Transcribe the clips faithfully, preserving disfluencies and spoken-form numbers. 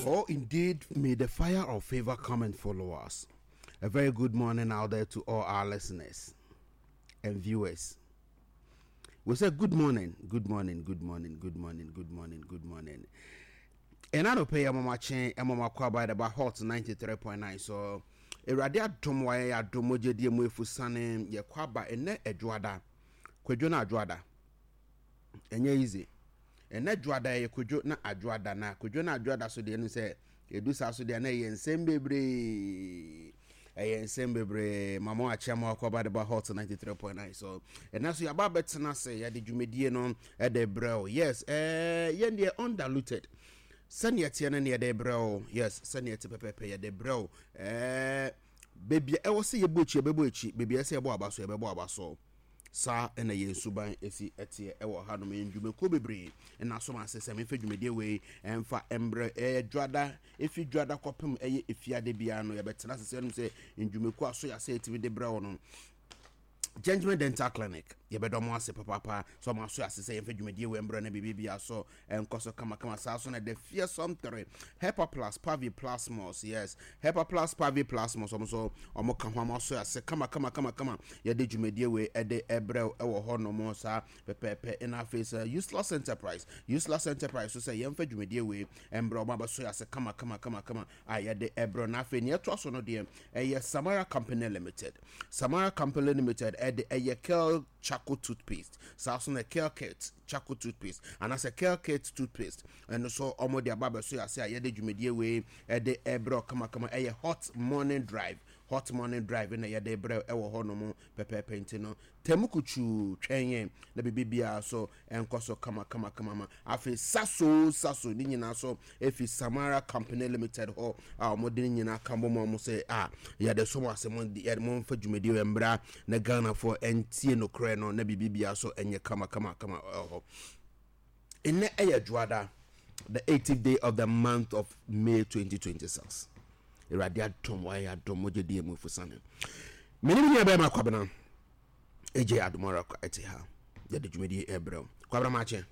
Oh, indeed, may the fire of favor come and follow us. A very good morning out there to all our listeners and viewers. We say good morning, good morning, good morning, good morning, good morning, good morning. And I don't pay a mama chain, a mama kwa by the hot ninety-three point nine. So, a radia domway, a domoje diemo fusane, ye kwaba, and ne a juada. Kwejona juada. And ye easy. And na juada ye kujo na ajuada na kujo na ajuada so de no say e do sa so de na ye nsem bebre e nsem bebre mama achama akoba de ba hot ninety-three point nine. So and na so ya ba betena say ya de dwumedie no e de brel. Yes, eh ye de undiluted sane tie na ne de brel. Yes, sane tie pepepe ye de brel. Eh baby e wo se ye bochi bebo echi baby e se ye bo abaso ye bebo abaso sa ena ye suban esi etie ewo hanom ndwume ko bebre na so ma sese me fa dwumedie we emfa embre e dwada efi dwada kopem eye efiade bia no ye betena sese no se ndwume ko aso ya se etibi de bra wono Gentleman Dental Clinic ye be domo ase papa so ma so ase say emfa dwumedie we embre na bibia so enkoso kama kama sa so na de fearsome three Hepa Plus Pavi Plasmos. Yes, Hepa Plus Pavi Plasmos so so omo ka ho ma so ase kama kama kama kama ye de dwumedie we e de ebre e wo ho no mo sa pepepe in our face uh, useless enterprise useless enterprise so say emfa dwumedie we embre omo ba so ase kama kama kama kama aye de ebre na fe ne to so no de e Samara Company Limited. Samara Company Limited e de e Kel Charcoal toothpaste. So so na Kel Kit charcoal toothpaste and as a Kel Kit toothpaste and so omo de ababa so ya say aye de dwumedie we e de ebre kama kama e hot morning drive hot morning drive na ye de ebre e wo ho no mo pepepe ntino temukuchu twenye na bibia so enkoso kama kama kama ma afi saso saso ni nyina so efi Samara Company Limited ho a mo de nyina kambo mo say ah ya de so mo asemo ya mo fa dwumedie we mbra na Ghana for entie no kre no na bibia so enye kama kama kama ho in eye juada the eighteenth day of the month of May twenty twenty-six. Iradia tom why adom mo de mu fusane meni nya be ma kwabena eje adomora kwa eti ha ya de dwumedi ebrel kwabra ma che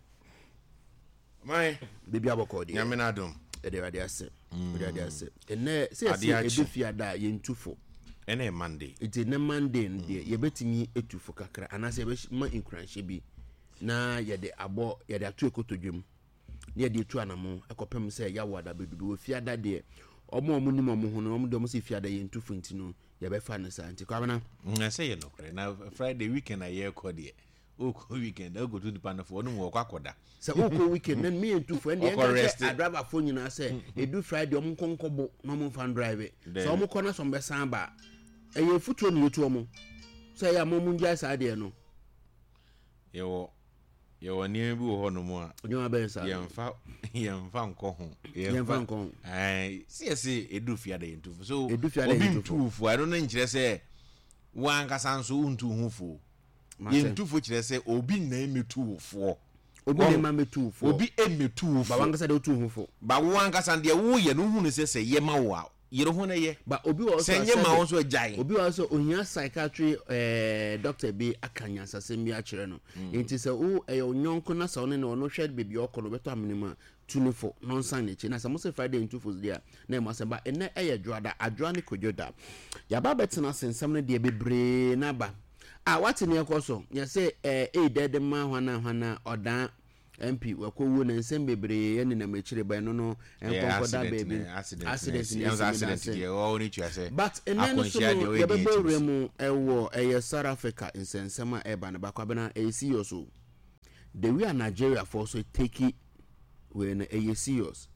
mai bibi aboko di nyame na adom e de radia se de radia se ene se se edufia da ye ntufo ene Monday iti ne Monday ndie ye betimi etufo kakra anase ye be ma inkuranhye bi na ye de abo ye de atu ekotodwem ne ye de etu anamo ekopem se ya wada bedudu ofia da de omo omo ni mo ho no omo de mo se fiada ye ntufo ntino ye be fa ne sa nti kwabena na say ye no kre na Friday weekend na ye ko de oko weekend I go to the panel for no wo kwakoda se oko weekend na me ntufo en ye na driver fo nyina se edu Friday omo konkobo no omo fan drive so omo kona so be san ba eye futuo ni yetu omo so ya mo munja sa de no ye wo ye wo ni bi wo ho no mo a onyo aben sa ye mfa ye mfa nko ho ye mfa nko ho ai si si edu fiada ye ntufo so edu fiada ye ntufo I don't know nkire se wan kasa nso untu hufo ye ntufo kire se obi na emetu fo obi na ma metu fo obi emetu fo ba wan kasa de otu hufo ba wan kasa de wo ye no hunu se se ye ma wo yero ho na ye ba obi wo so senye ma wo so jai obi wo so ohia psychiatry eh doctor bi akanya asasem bi a kire no enti se o e onyonko na sa no na ono hwed bebi okono beto aminima tunifo non san echi na sa mo se Friday ntufo dia na mo se ba ene eye dwoada adwoa ne kojoda ya ba betena sensam ne de bebre na ba ah wati ne ekoso ya se eh e dede ma hwana hwana odan M P wakowo na nsem bebre ye ne na mechire ban no no enkonkoda baby accident accident ye o ni twa se but enen so ye bebre mu ewo eye South Africa nsensem a eba na bakwabena e serious o the we are Nigeria for so take it when eye serious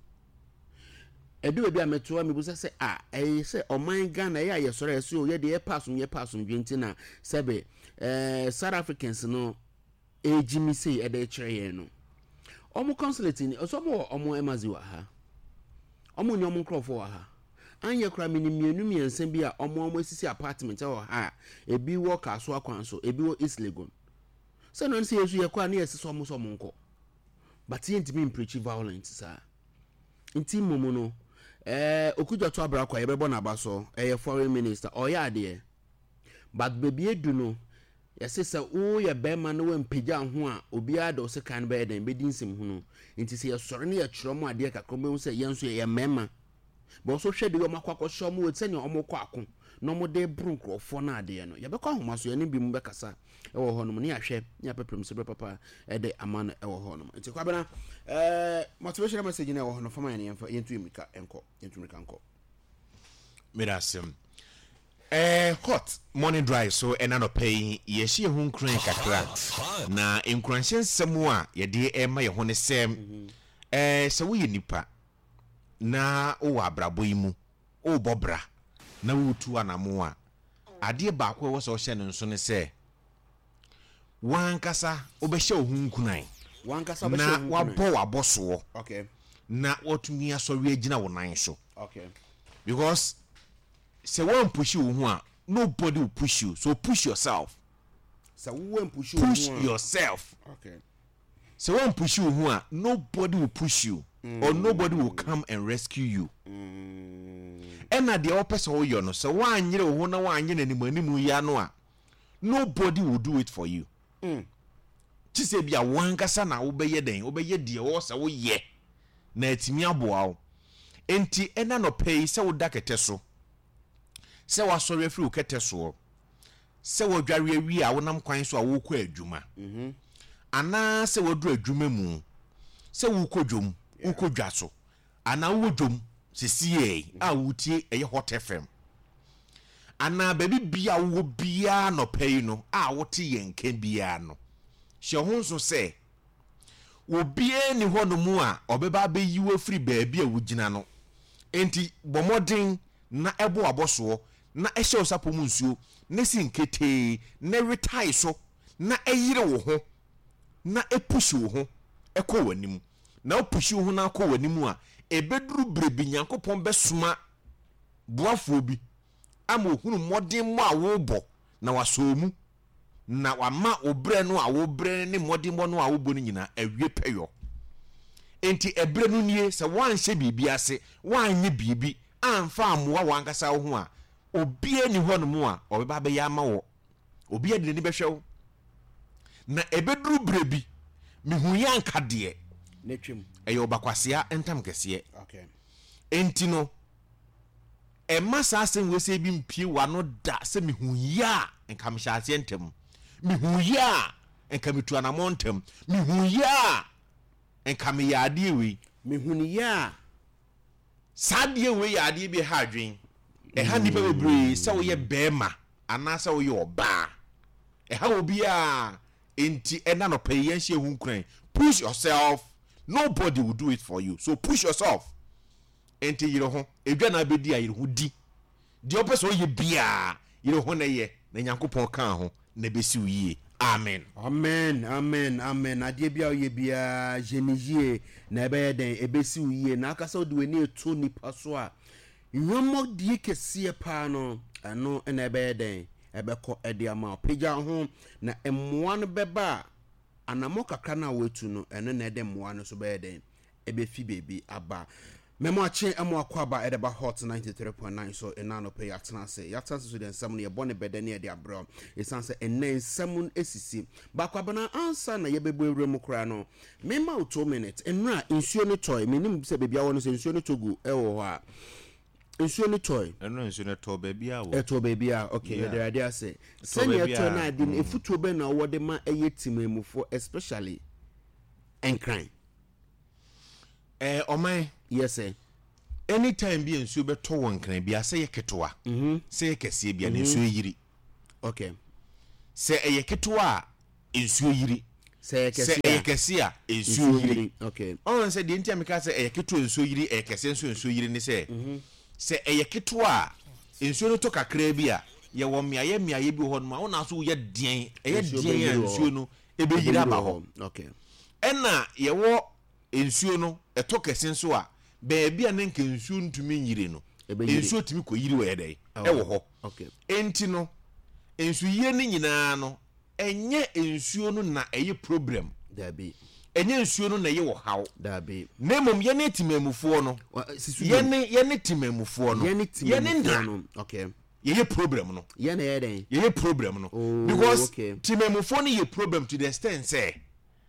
edu bi ameto mi busa se ah eye se oman Ghana ye aye soro ese o ye de ye pass ye pass ndwenti na sebe eh South Africans no ejimi sei e de kire ye no omo consulate ni osomo omo emazi wa ha omo nyomo crofo wa ha anya kra mini mienu miensen bi a omo omo esisi apartment wa ha ebi wo kaso akwanso ebi wo East Legon se no nse yesu ye kwa na yesiso omo so mo nko but ye ntimi preach violence sa nti momo no eh okuja to abra kwa ye bebo na baso eh foreign minister oya ade but baby edu no yɛse sɛ wo yɛ bɛrima no wampagya ho a obiara da ɔse kan bɛyɛ den bɛdi nsɛm ho no nti sɛ yɛsɔre ne yɛkyerɛ mu adeɛ kakra bɛhu sɛ yɛn nso yɛ mɛrima bɛ ɔso hwɛ de wɔn akɔkɔhyɛ mu wɔ sɛnea ɔmo kɔ ako na ɔmo de buru nkurɔfoɔ no adeɛ no yɛbɛkɔ ahoma so yɛne bi mu bɛkasa ɛwɔ hɔ nom ne yɛahwɛ ne yɛapɛpɛm sɛ papa ɛde ama no ɛwɔ hɔ nom nti kwabena ɛɛ motivational message no ɛwɔ hɔ no fama yɛn yɛmfa yɛntu mmirika nkɔ yɛntu mmirika nkɔ medasɛm Eh, hot morning drive so ɛna no pay yɛhye ho nkran kakra na nkranhyɛ nsɛm a yɛde ɛma yɛ ho ne sɛm eh sɛ woyɛ nipa na wo abrabɔ yi mu wo bɔbra na wo tu anamo a adeɛ baako ɛwɔ sɛ ɔhyɛ no nso ne sɛ wankasa wobɛhyɛ wo ho nkunan wankasa na wabɔ wabɔsoɔ okay na watumi asɔre agyina wo nan so okay because say one push you one nobody will push you so push yourself so one push you push yourself okay so one push you one nobody will push you mm. or nobody will come and rescue you mm. and at the opposite oh you know so one year one one year animu ya no a nobody will do it for you mm. just say bia one kasa na obeye den obeye de wo sa wo ye na atimi aboa wo enti ena no pay se wo dakete so se wasɔre afiri wo kete so se wo dware awi a wonam kwan so a wo kɔ adwuma mhm ana se wo duru adwuma mu se wo kɔ dwom wo kɔ dwa so ana wo dwom sesie a wo tie eye hot F M ana baby bia wo bia no pay no a wo te yenke bia no hye ho nso se wo bia ni hɔ no mu a obeba be yi wo afiri baabi a wo gyina no enti bomodin na ebo aboso na ehye osapo mu nsuo na si nkete na retire so na eyire wo ho na epushi wo ho ekɔ wanim na opushi wo ho na akɔ wanim a ebeduru brebi nyankopɔn besoma boafo bi ama ohunu modin mo a wo bɔ na waso mu na wama obre no a wo bre ne modin mo no a wo bɔ no nyina awie pɛyɔ enti ebre no nie sɛ wanhyɛ bibi ase wanye bibi amfa amoa wankasa wo ho a obie ni hɔ no mu a obeba be ya ma wo obie de ni behwɛ wo na ebeduru brebi mihu yanka de netwem ɛyɛ obakwasea entam kɛseɛ okay enti no ɛma saa asɛm we sɛ bi mpie wa no da sɛ mihu ya enka me hyase entam mihu ya enka me tu anamɔ ntam mihu ya enka me yade we mihu ni ya sadie we yade bi ha adwen ɛha nipa bebree sɛ wo yɛ bɛɛma ana sɛ wo yɛ ɔbaa ɛha obi a enti ɛna no pɛ yɛn hye hu nkran push yourself nobody will do it for you so push yourself enti yire ho edwa na bedi a yire ho di di opɛ sɛ wo yɛ bia yire ho na yɛ na nyankopɔn kan ho na besi wo yie amen amen amen amen adie bia ye bia jenijie na ebe den ebesi uye na akasa odi weni eto nipa so a nyomo die kese pa no ano na ebe den ebekɔ ede ama pagya ho na emmoa no beba anamo kakra na wetu no eno na ede mmoa no so be den ebe fi bebi aba memo ache amo akwaba edeba hot ninety-three point nine so enano pay atena se yatena so den sam ne ye bone bede ne de abro esanse enen samun esisi bakwaba na ansa na ye bebo ewre mu kra no mema o two minutes enra nsuo ne toy menim se bebia wo no se nsuo ne togu e wo ho a nsuo ne toy enra nsuo ne to bebia wo e to bebia okay yeah. There dey say senior to na di mm. efutuo be na wo de ma eye timemufo especially enkran eh oman yes sir anytime bi ensuo beto won kan bia se yeketoa mhm se yekese bia na ensuo yiri okay se eyeketoa ensuo yiri se yekese se yekese a ensuo yiri okay on se de ntia meka se eyeketoa ensuo yiri eyekese ensuo ensuo yiri ni se mhm se eyeketoa ensuo no to kakra bi a ye wo miaye miaye bi ho no ma wona so ye den eye den ensuo no ebe yiri aba ho okay ena ye wo ensuo no eto kese nso a beebi a nenka ensuo ntumi nyire no ensuo timi ko yiri we dey e wo ho okay enti no ensuo ye ni nyina no enye ensuo no na eye problem da be enye ensuo no na eye wo haw da be nemom ye ne timamufo no ye ne ye ne timamufo no ye ne timamufo no okay ye problem no ye na ye den ye problem no oh, because okay. timemufo no ye problem to the extent say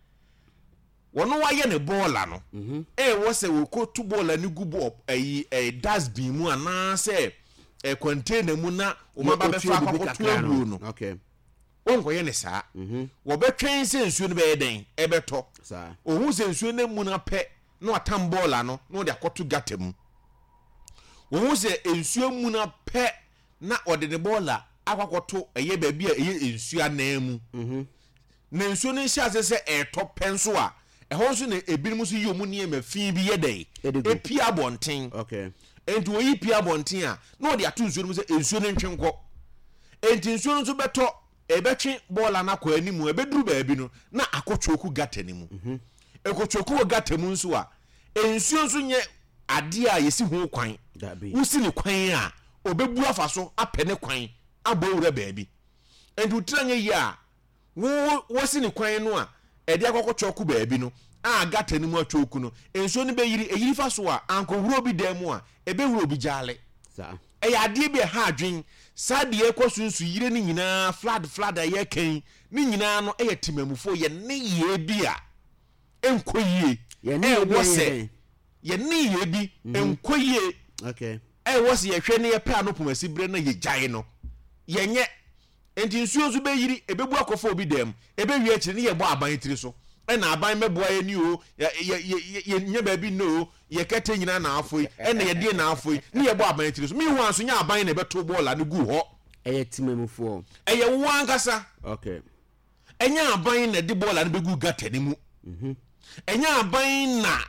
wono wa ye ne baller no mhm e wo se wo ko tu baller ni gu bo eh eh dustbin mu ana se eh container mu na o ma ba be fa kwa to agu no okay wonko ye ne saa mhm wo betwen se nsuo no be ye den e beto saa ohun se nsuo na mu na pe na atam baller no no de akoto gata mu ohun se nsuo mu na pe na ode ne baller akwakoto eye ba bia eye nsuo anamu mhm na nsuo no hia se se e to penso a ehon so na ebinim so yomu ne mafi bi yedai epia bonten okay enti oyi pia bonten a na ode ato nsuo no se nsuo no ntwenko enti nsuo no so beto ebetwe bola na kwa animu ebeduru ba bi no na akotwoku gata ni mu mhm ekotwoku gata mu nso a nsuo nso nye ade a yesi ho kwan wusi ne kwan a obebu afa so apɛ ne kwan abowura ba bi enti utranye yi a wo wosi ne kwan no a ede akokotwoku ba bi no a gata ni mu atwoku no nsuo no be yiri eyiri fa so a ankowuro bi dan mu a ebe wuro bi jale sa e ya ade bi ha adwen sade ekosunsu yire ni nyina flood flood aye kan ni nyina no e timamufo ye ne ye bi a enkoyie ye ne wo se ye ne ye bi enkoyie okay e wo se ye hwe ne ye pa anopoma sibre na ye gyae no ye nye enti nsuo so be yiri ebebu akofo obi dem ebe wi akire ne ye bo aban tiri so e na aban meboa ye ni o ye ye nya ba bi no ye kete nyina na afoi e na ye die na afoi ne ye bo aban tiri so mi hu anso nya aban na beto bola ne gu ho e ye timamufo e ye wo ankasa okay enya aban na de bola ne begu gata ni mu mhm enya aban na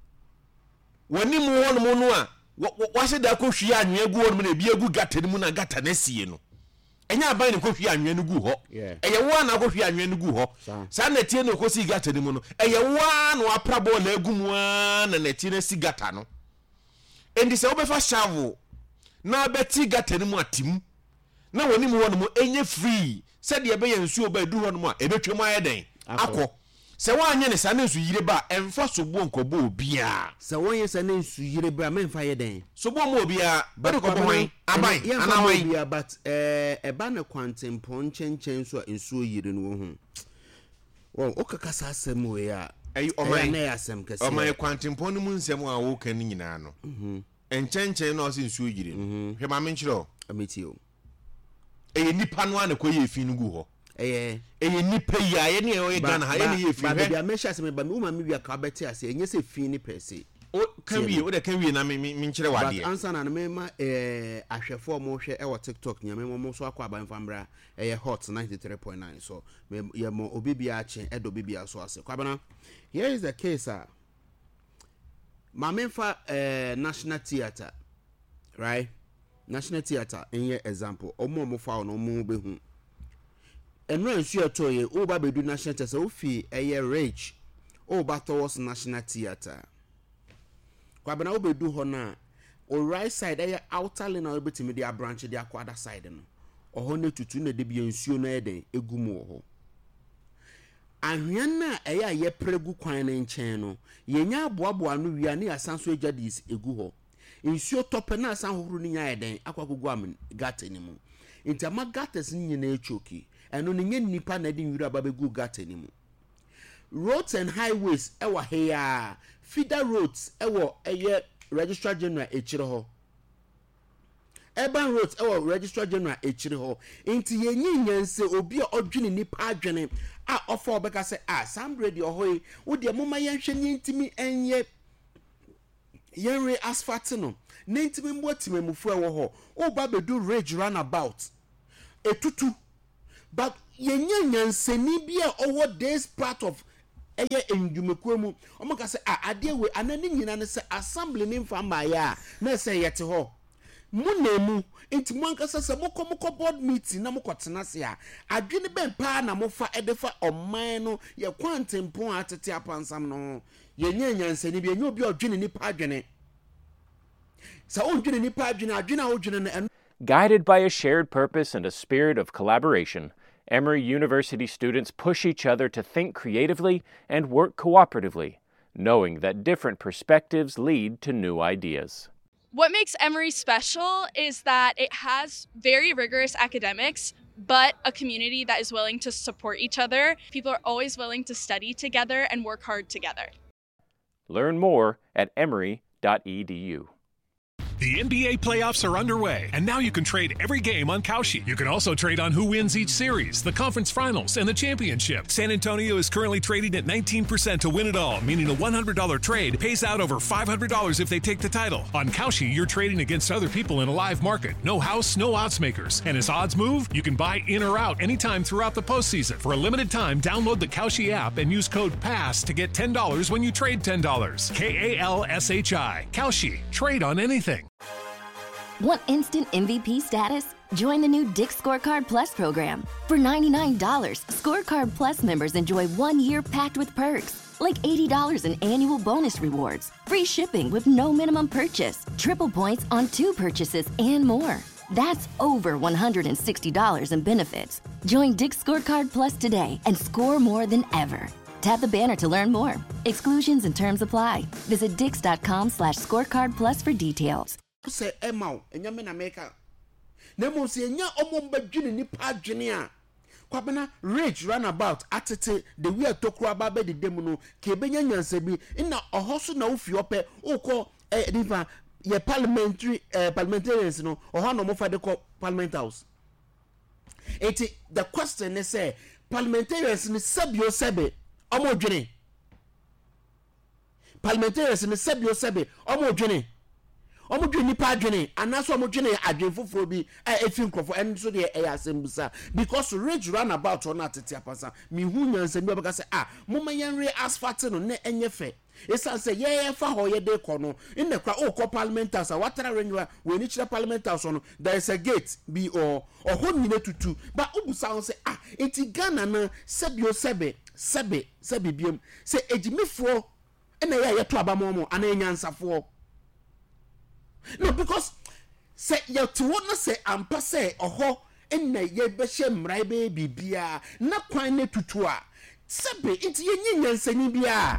wani mu won mu no a wa se da ko hwi anwe gu won mu na bi egu gata ni mu na gata na sie no enya aban ne ko hwi anwe no gu ho eye wo na ko hwi anwe no gu ho sa na tie no ko si gata ni mu no eye wo na apra bola egu mu na na tie na si gata no endi se obefa shovel na beti gata ni mu atim na wani mu won mu enye free se de be yansu oba du ho no mu a ebetwem ayeden akọ se wanye ne sa na nsu yire ba emfa sobo nkobo obia se wanye sa na nsu yire ba memfa yeden sobo mo obia bade ko bohan aban anawan obia but eh eba na kwantempo nchenchen so nsu yire no hu wo okakasa asem we a ayi oman na yasem kase oman kwantempo no mu nsem a wo kan nyina no mhm enchenchen na o se nsu yire hwe ma menchiro ametio eye nipa no ana koye fi no gu ho eye eye nipa ya ye ne e Ghana ha ye ne ye fi ba bia me hya se me ba me uma me bia ka beti ase enye se fi ni pese o kan wi o de kan wi na me me nkyere wade but answer na me ma eh ahwefo mo hwe e wo TikTok nyame mo so akwa ban fambra eye hot ninety-three point nine so me ye mo obi bia ache edo bibia so ase kwabana here is the case ah mamenfa eh National Theatre right National Theatre in your example omo mo fa no mo be hu enra nsu etoye o ba bedu National Theatre o fi eye rage o ba towards National Theatre kwa bana o bedu ho na o right side eye outer lane o betimi dia branch dia kwa other side no o ho na tutu na de bia nsuo na eden egumu ho ahwen na eye aye pregu kwan na nchen no yenya aboabo no wia na yasanso ejadis egu ho nsuo tope na asan hohoro ni nya eden akwakogu am gata ni mu nti ama gatas ni na echoki eno ni nye nipa na de nwura babegu gata ni mu roads and highways ewa here feeder roads ewo eye registrar general echire ho urban roads ewo registrar general echire ho nti yenyi nyanse obi a odwene nipa adwene a offer obeka se ah sam radio ho wo de moma yenhwe ni ntimi enye yenre asphalt no nentimi mbo timamufu ewo ho o ba bedu rage runabout etutu but yenya nyansani bia owo this part of eye endwumekuo mu omaka se ah ade we anani nyina ne se assembly ni mfa ma ya na se yete ho munemu enti mwankasa se mokomoko board meeting na mokotena se a adwene ben pa na mofa edefa oman no ye kwantempo atete apansam no yenya nyansani bia nyo bi odwene ni pa adwene sa odwene ni pa adwene adwene odwene na. Guided by a shared purpose and a spirit of collaboration, Emory University students push each other to think creatively and work cooperatively, knowing that different perspectives lead to new ideas. What makes Emory special is that it has very rigorous academics, but a community that is willing to support each other. People are always willing to study together and work hard together. Learn more at emory dot e d u. The N B A playoffs are underway, and now you can trade every game on Kalshi. You can also trade on who wins each series, the conference finals, and the championship. San Antonio is currently trading at nineteen percent to win it all, meaning a one hundred dollars trade pays out over five hundred dollars if they take the title. On Kalshi, you're trading against other people in a live market. No house, no odds makers. And as odds move, you can buy in or out anytime throughout the postseason. For a limited time, download the Kalshi app and use code PASS to get ten dollars when you trade ten dollars. K A L S H I. Kalshi. Trade on anything. Want instant M V P status? Join the new Dick's Scorecard Plus program. For ninety-nine dollars, Scorecard Plus members enjoy one year packed with perks, like eighty dollars in annual bonus rewards, free shipping with no minimum purchase, triple points on two purchases, and more. That's over one hundred sixty dollars in benefits. Join Dick's Scorecard Plus today and score more than ever. Tap the banner to learn more. Exclusions and terms apply. Visit dix.com slash scorecard plus for details. Say Emma, and Yaman America. Nemo say, Nya Omon Badjuni Nipa Junior. Kwabena rage runabout atete the we are talking about the demono, Kebenya Yansebi, in a horse no fiope, or call a diva, ye parliamentary parliamentarians, no, or how no more for the parliament house. It the question is say, parliamentarians in Sabio Sebe, Omo Juni. Parliamentarians in Sabio Sebe, Omo Juni. Omo dwe nipa adwene anaso omo dwene adwen foforo bi e fi nkrofo en so de e asembusa because rage run about on atete apasa mi hu nyansa bi obeka se ah moma yenre asphalt no ne enye fe esan se ye ye fa ho ye de ko no in the kwa o parliament house watara renwa we ni chira parliament house no there is a gate bi or or ho nyine tutu but obusa se ah enti Ghana na sebio sebe sebe sebe biem se ejimifo ena ye ye to abamomo ana enyansafo. No, because say you to want to say ampa say oho ena ye be she mrai be bibia na kwan ne tutua sebe enti ye nyansanin bia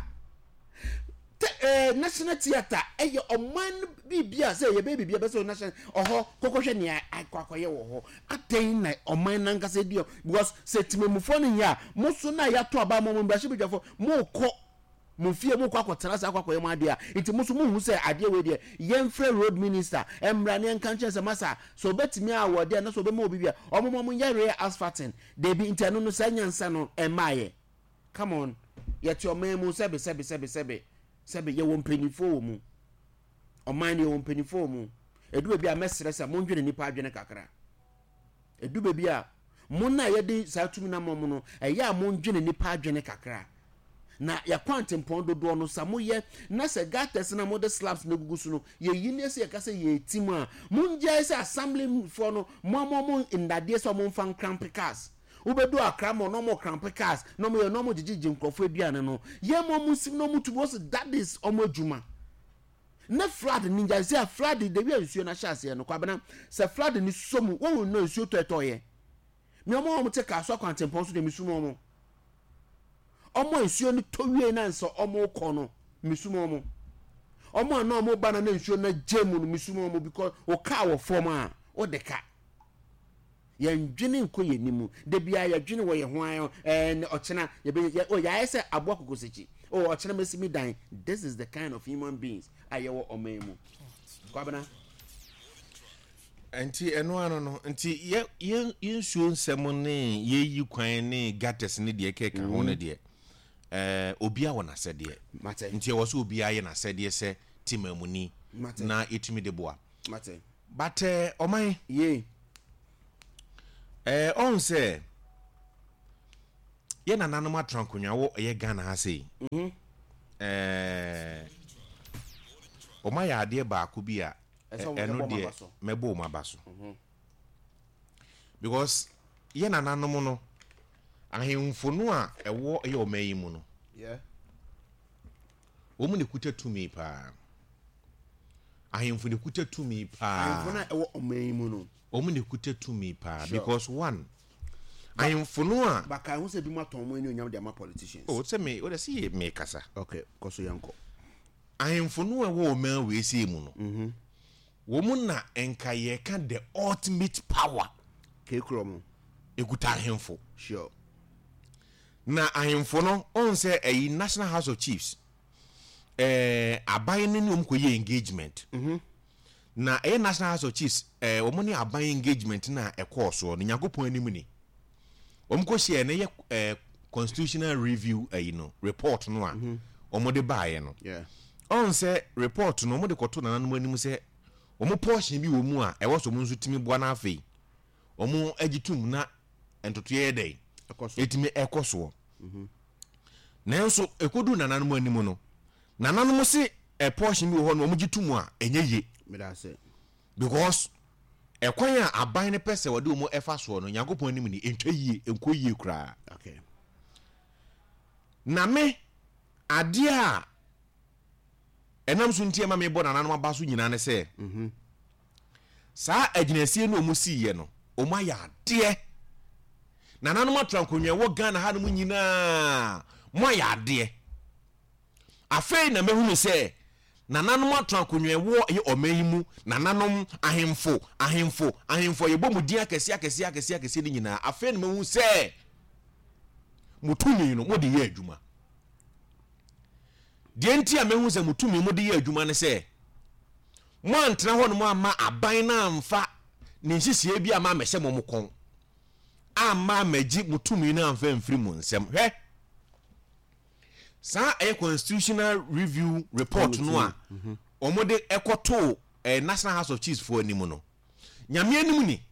eh national theater eh ye oman bibia say ye be bibia be say national oho kokohwe ne akwakoye wo ho aten na oman nanka say dio because say timemufo ne ya muso na ya to aba mo mo bia she bidwafo mo ko Mufie mu kwa kwatara sa kwakwa yema dia enti musu mu hu se ade we de yemfre road minister emra ne nkanche se masa so betimi awode na so be ma obibia omomo mu nyare asphalting de bi intanu no sa nyansa no emaye come on yet your man mu sebe sebe sebe sebe sebe ye wo mpanifo wo mu oman ye wo mpanifo mu edu be a mesre se mo ndwene nipa adwene kakra edu be bia mo na ye de sa tumi na mo no eya mo ndwene nipa adwene kakra na ya kwante mpon dodo no samoye na se gates na mo de slabs na gugusu no ye yini se ya kase ye timu a munje se assembly for no mo mo mo indade so mo fan cramp cars ubedu akra mo no mo cramp cars no mo ye no mo jijiji nkofo aduane no ye mo musim no mutubo so that is omo juma na flood ninja se flood de we nsuo na hyase no kwabena se flood ni somu wo no nsuo to etoye me omo mo te ka so kwante mpon so de misumo mo omo nsuo ni towie na nso omo ko no misumo omo omo na omo bana na nsuo na jemu no misumo omo because o ka wo form a o de ka ye ndwene nko ye nimu de bia ye dwene wo ye ho ayo eh ochena ye be o ya ese abo kokosechi o ochena mesimi dan. This is the kind of human beings ayewo omemu kwabena enti eno ano no enti ye ye nsuo nsem ne ye yi kwan ne gates ne de keka ho ne de eh obia wona sede mate nti wo so obia ye na sede se timamuni na etimi de boa mate but eh oman ye eh on say ye na nanom atrankonwa wo ye Ghana ha sei mhm eh oman ya ade ba ko bi a eno de mebo mabaso mhm because ye na nanom no ahemfonu a ewo ye omayi mu no yeah omu ne kuta tumi pa ahemfu ne kuta tumi pa ahemfona ewo omayi mu no omu ne kuta tumi pa because one ahemfonu a baka hu se bi maton mu eni onyam de ma politicians oh se me o de see me kasa okay koso yanko ahemfonu a wo oman we se mu no mhm woman na enka ye can the ultimate power Kekrom. ekuta ahemfo. Sure. Na ahemfo no on say a National House of Chiefs eh aban ni um koye engagement. Mhm. Na a National House of Chiefs eh omo ni aban engagement na e course so no Yakopon anim ni. Omo ko share na ye eh constitutional review eh you know report no a omo de baaye no. Yeah. On say report no omo de koto na nanu anim say omo portion bi wo mu a e wo so mo nso timi boa na afei. Omo agitum na entoto ye dey. Etimi ekoso. Mhm. Nanso ekodu nananom anim no. Nananom se a portion bi wo ho no omo gitum a enye ye. Me da say. Because ekwan a aban ne pese wode omo efa so no Yakopon anim ni entwa yie enko yie kra. Okay. Na me ade a enam so ntie ma me bo nananom abaso nyina ne se. Mhm. Sa aginasie no omo si ye no. Omo ya ade nananom atrankonwa wo Ghana ha no mu nyina mo ya ade afei na mehunu se nananom atrankonwa wo ye omayimu nananom ahemfo ahemfo ahemfo ye bomu dia akesi akesi akesi akesi ni nyina afei na mehu se mutumi no mo de ye adwuma de nti a mehu se mutumi mo de ye adwuma ne se mo antena ho no mo ama aban na amfa ni nhyehyɛ bi ama mehye mo mokon ama magi mutumi na amfa mfiri mu nsem hwɛ sa a constitutional review report no a omode ekoto eh, National House of Chiefs for anim no nyame anim ni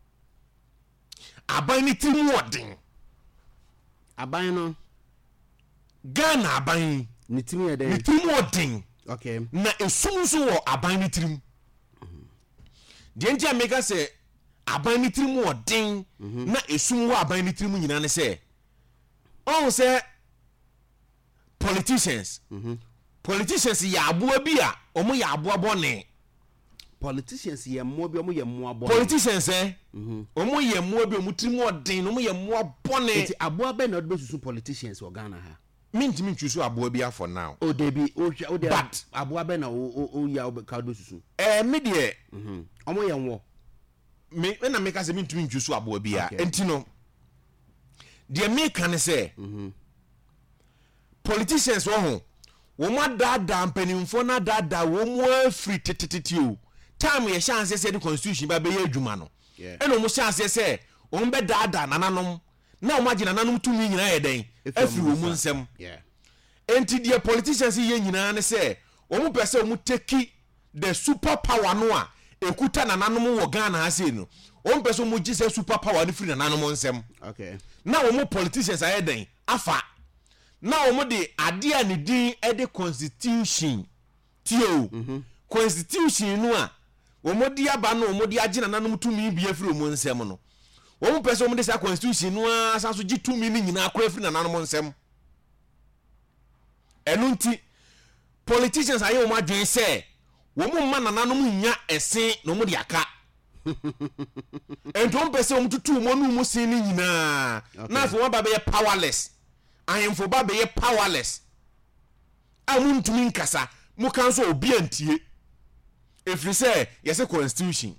aban ni tirimu odin Aban no Ghana aban ni tirimu ye dey. Ni tirimu odin. Okay. Na esum so wo aban ni tirimu. De ntia meka se aban ni tirimu odin na esum wo aban ni tirimu nyina ne se on se politicians politicians ya aboa bi a omo ya aboa bone Politicians ye mo bi omo ye mo abo. Politicians eh omo ye mo bi omo tirimu odin omo ye mo bone. Eti aboa be na do susu politicians o Ghana ha. Minti min chusu aboa bi for now. O debi o o de But aboa be na o o ya o ka do susu. Eh me de mhm omo ye nwo me na me ka se minti min chusu aboa bi a Okay. enti no de me kan se mhm politicians wo ho wo ma dada mpanimfo na dada wo mu afri tetetete o time ye chance se the constitution ba be ye adwuma no Yeah. eno mo chance se o mbe dada nananom na o ma gina nananom tumi nyina ye den afri wo mu nsem. Yeah. Enti the politicians ye nyina ne se o mu pese o mu take the super power no a ekuta nananom wo Ghana ha se no o mu pese o mu gise super power ni free nananom nsem. Okay. Na o mu politicians aye den afa na o mu de ade a ne din e de constitution tio constitution no a o mu de aba no o mu de agina nananom tumi bia free o mu nsem no o mu pese o mu de sa constitution no a sa so gi tumi ni nyina akora free nananom nsem. Enunti politicians aye o ma dwen se wo mu ma nananom nya ese no mu de aka ento mpese o mtutu mo nu mu sin ni nyina na so wa ba be powerless ahemfo ba be powerless amuntumi nkasa mu kan so obi antie efiri se yese constitution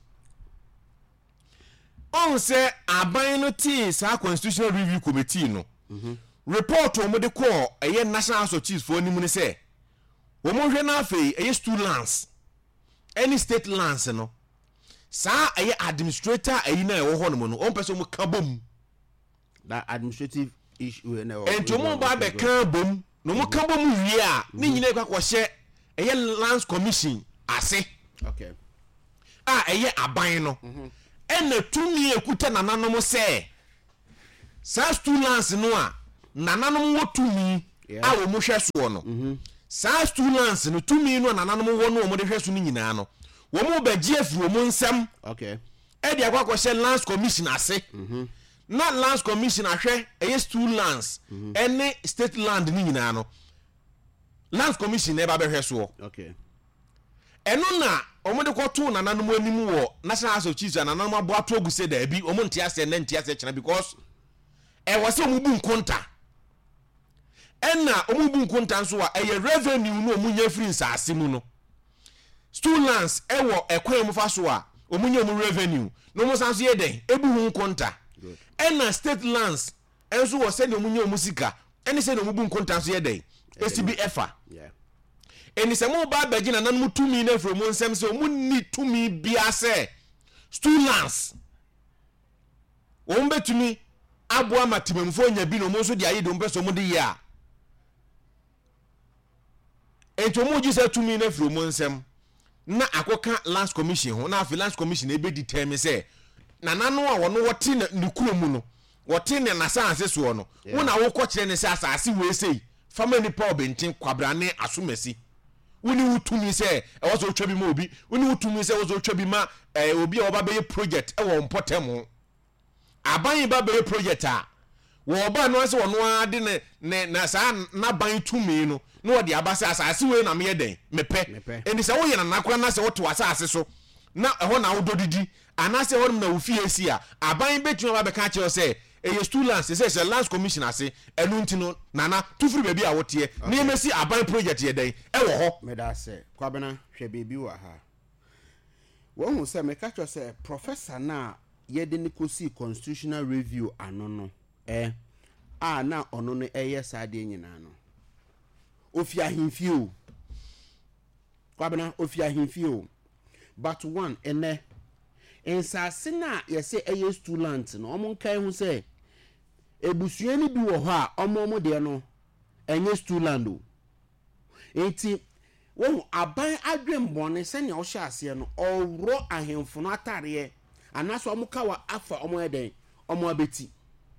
on se aban no ti sa constitutional review committee no report o mo de call eye National House of Chiefs for ni mu ne se o mo hwe na afei eye student lands any state lands no sa eye administrator ayi na e wo ho no no on person mo ka bom That administrative issue na. ento mo ba be ka bom no mo ka bom wie a ni nyina kwa kwa hye eye lands commission ase. Okay. A eye aban no ena tumi ekuta nananom se sa student lands no a nananom wo tumi a wo mo hwe so no sa student lands no tumi no nananom wo no wo de hwe so ni nyina no wo mo ba gie afi wo mo nsem. Okay. E de akwa kwose lands commission ase na lands commission ahwe eye student lands any state land ni nyina no lands commission e ba be hwe so. Okay. Eno na omo de kwoto nananom anim wo National House of Chiefs nananom abo ato oguse da bi omo ntia ase na ntia ase kyena because e wose omo bu nkonta enna omo bu nkonta nso a eye revenue no omo nya free nsase mu no students ewo ekwan mu fa so a omunye mu revenue no mo san so ye den ebu hu konta ena state lands enso wo se ne omunye mu sika ene se ne omubu konta so ye den esibi efa yeah eni se mo ba baji na nan mu tumi na from nsem se omunni tumi bia se students ombe tumi abo amatimemfo nya bi no mo so de ayi do mpe so mo de ya ento mo ji se tumi na from nsem na akoka lands commission ho na afi lands commission e be determine say na nanu a wono wote ne kuromu no wote ne na sanse so no wo na wo ko kire ne say asase we sei family power bentin kwabrane asomasi woni wutumi say e wo so twa bi ma obi woni wutumi say wo so twa bi ma obi a oba be project e wo mpotem aban ba be project a wo ba no say wono ade ne na sa na ban tumi no no wo de abase asase we na me den mepe eni say wo ye na nakora na say wo to asase so na eho na wo dodidi ana say wo na wo fie si a aban betuma ba be ka che say eye students say say lands commission ase enu ntino nana tufuri baby a wote na emesi aban project ye den e wo ho me da say kwabena hwe baby wa ha wo hu say me ka che say professor na ye de ni kosi constitutional review ano no eh a na ono no eye sade nyina no ofia himfio kwabena ofia himfio but one ene ensase na yese eye student no omon kai hu say ebusuani bi wo ho a omo mo de no enye student o enti wo aban adwembone se ne o hye ase no oro ahemfo no atare anaso omo ka wa afa omo eden omo abeti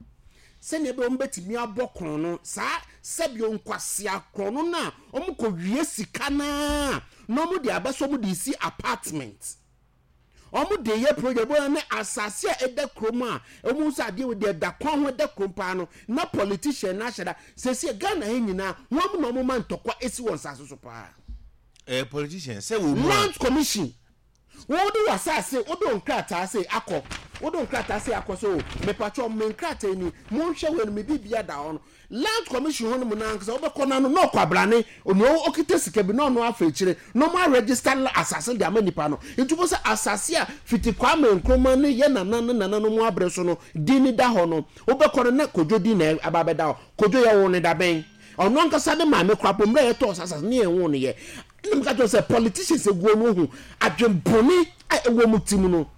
se ne be omo beti mi abokron no sa sebio nkwase akron no na omo ko wie sika na no mo de abaso mo de si apartment omo de ye project bo na asase a eda kroma omo so ade we de da kwan ho da krompa no na politician na hyeda se se Ghana he nyina wo mo no man tokwa esi won sase so pa eh politician say wo land commission wo do wasase wo do nkrata say akọ wo do nkrata say akọ so me pacho me nkrata ni mo hwe we no me bibia da on land commission hono mo na nka wo be kona no no kwabrane ono okite sika bi no no afa chire no ma register assassin de amanipa no ntubo se asase a fiti kwa me nkroma ne ye na na na no mo abre so no dini da ho no wo be kona na kojo di na ababeda ho kojo ye wo ne da ben ono nka sa de ma me kwapo mra ye to assassin ne ye wo ne ye nim ka to se politicians eguo no hu adwemboni a ewo mutimu no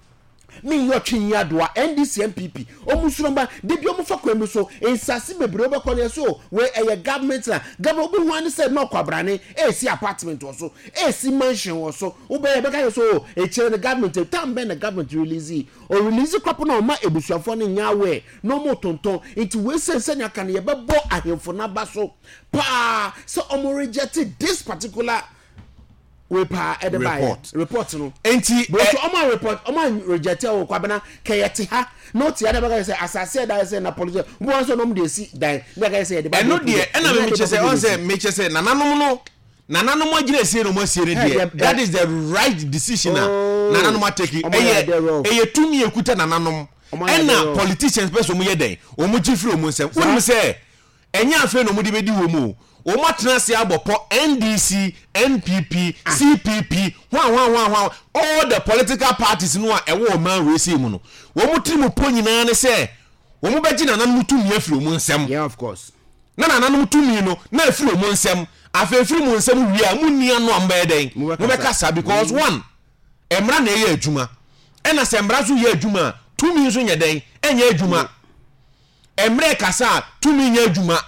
mi yo twinya doa N D C M P P omusuromba de bi omufa kwambi so ensase bebre obekone so we eye government na government obi wan say no kwabrane e si apartment so e si mansion so obe e beka so e chere the government tam be na government release o release crop na o ma ebusuafo ne nyawe no mo tonton it we say say nya kan ye bebo ahemfo na ba so pa so omo reject this particular we pa e de report report no enti but omo report omo reject o kwabena kayete ha no ti ada baka say asase da say na police wo so no mo de si dan baka say de ba no de e na me che say on say me che say nananom no nananom agire sie no mo sie ne de that is the right decision na nananom take eye eye tumi ekuta nananom e na politicians person mo ye den o mo gifiri o mo nsem wo mo say enya afa no mo de bedi wo mo o matna se abopo N D C N P P C P P hwa hwa hwa hwa all the political parties no a ewo man we say mu no wo mutiri mu ponyina ne se wo mu beji nanan mutumi afiri mu nsem yeah of course na nanan mutumi no na afiri mu nsem afefiri mu nsem wi a munni anu amba eden mo be kasa because one emra na ye adwuma e na se emra so ye adwuma tumi so nye den enye adwuma emre kasa tumi nye adwuma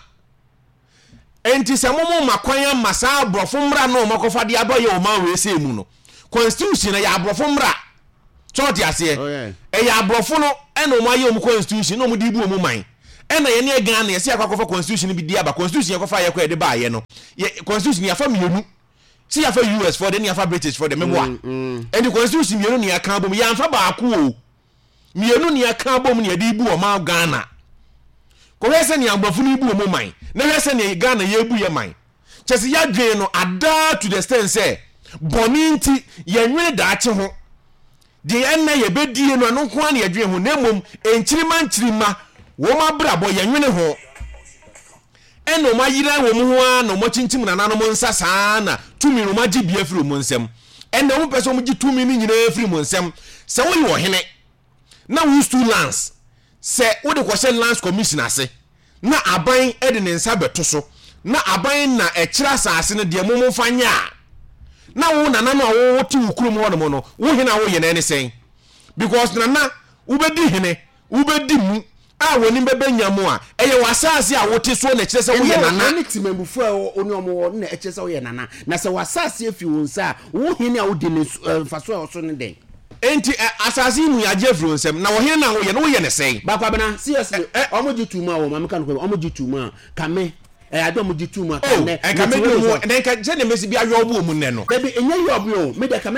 enti se momo makwanya masa abrofo mra no makofa de aboye o ma we se mu no constitution ya abrofo mra so ti ase e ya abrofo no e no ma ye o mu constitution no mu di bu o mu man e na ye ne Ghana ye se akwakofa constitution bi di aba constitution ye kofa ye ko e de ba ye no ye constitution ya fa mienu si ya fa U S for then ya fa British for the memoir enti constitution mienu ne ya kan bom ya fa ba ako o mienu ne ya kan bom ne ya di bu o ma Ghana ko hese ne abrofo no bu o mu man na hese ne Ghana ye bu ye man chese ya dwen no ada to the extent say boni nti ye nwene daache ho de enna ye bedie no anu ko an ye dwen ho na mom enchirima nchirima wo ma brabo ye nwene ho eno ma yira wo mu ho an no mo chinchim na nanom nsa saa na tumi no ma gibia firi mo nsem ɛna wo pɛ so mo gi tumi ni nyina free mo nsɛm sɛ wo wo hene na wo stu lands sɛ wo de kwɔhyɛ lands commission ase na aban e de ne nsa beto so na aban na ɛkyira asase no de mo mo fanya na wo nana no wo wo ti wo kurom ho no no wo hene wo ye na ne sɛn because nana wo bedi hene wo bedi mu a woni bebenya mu a eye wasase a wote so na kyerɛ sɛ wo ye nana ne timambufu a oni omo na kyerɛ sɛ wo ye nana na sɛ wasase afi wo nsa wo hene a wo de ne mfaso a so ne den enti asase mu ya je fro nsem na wo hene na wo ye na wo ye ne sɛn ba kwa bena seriously omo ji tuma wo ma kan ko omo ji tuma kame eh ado omo ji tuma kame e kame do mo na ka je ne mesi bi ayo obo mu ne no baby enye yo obo me de kame